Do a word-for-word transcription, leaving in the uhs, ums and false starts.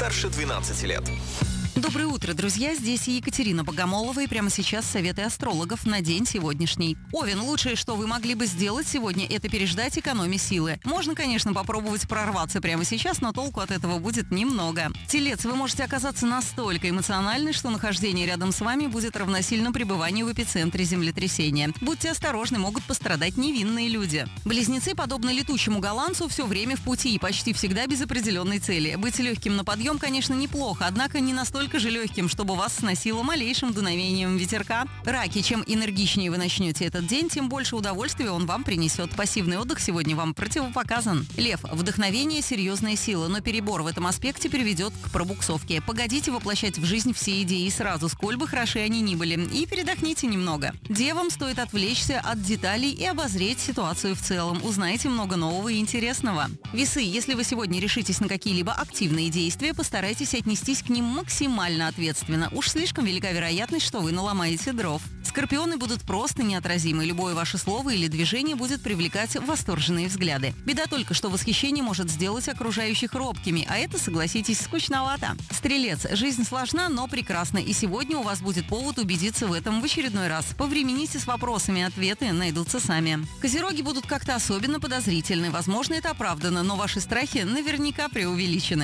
старше двенадцати лет. Доброе утро, друзья! Здесь Екатерина Богомолова, и прямо сейчас советы астрологов на день сегодняшний. Овен, лучшее, что вы могли бы сделать сегодня, это переждать, экономя силы. Можно, конечно, попробовать прорваться прямо сейчас, но толку от этого будет немного. Телец, вы можете оказаться настолько эмоциональны, что нахождение рядом с вами будет равносильно пребыванию в эпицентре землетрясения. Будьте осторожны, могут пострадать невинные люди. Близнецы, подобно летучему голландцу, все время в пути и почти всегда без определенной цели. Быть легким на подъем, конечно, неплохо, однако не настолько же легким, чтобы вас сносило малейшим дуновением ветерка. Раки, чем энергичнее вы начнете этот день, тем больше удовольствия он вам принесет. Пассивный отдых сегодня вам противопоказан. Лев, вдохновение – серьезная сила, но перебор в этом аспекте приведет к пробуксовке. Погодите воплощать в жизнь все идеи сразу, сколь бы хороши они ни были, и передохните немного. Девам стоит отвлечься от деталей и обозреть ситуацию в целом. Узнаете много нового и интересного. Весы, если вы сегодня решитесь на какие-либо активные действия, постарайтесь отнестись к ним максимально ответственно. Уж слишком велика вероятность, что вы наломаете дров. Скорпионы будут просто неотразимы. Любое ваше слово или движение будет привлекать восторженные взгляды. Беда только, что восхищение может сделать окружающих робкими, а это, согласитесь, скучновато. Стрелец. Жизнь сложна, но прекрасна, и сегодня у вас будет повод убедиться в этом в очередной раз. Повремените с вопросами, ответы найдутся сами. Козероги будут как-то особенно подозрительны. Возможно, это оправдано, но ваши страхи наверняка преувеличены.